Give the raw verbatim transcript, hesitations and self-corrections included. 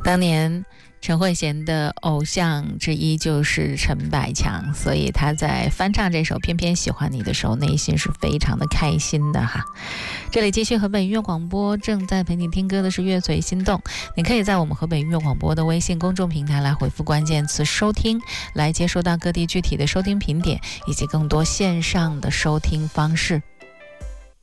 当年陈慧娴的偶像之一就是陈百强，所以他在翻唱这首《偏偏喜欢你》的时候，内心是非常的开心的哈。这里继续河北音乐广播，正在陪你听歌的是乐随心动。你可以在我们河北音乐广播的微信公众平台来回复关键词收听，来接收到各地具体的收听频点以及更多线上的收听方式。